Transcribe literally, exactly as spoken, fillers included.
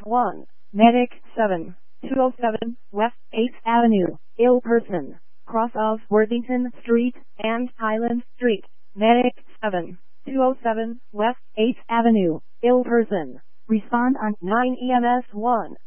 one, Medic seven, two oh seven, West eighth Avenue, ill person, cross of Worthington Street and Highland Street. Medic seven, two oh seven, West eighth Avenue, ill person. Respond on nine E M S one.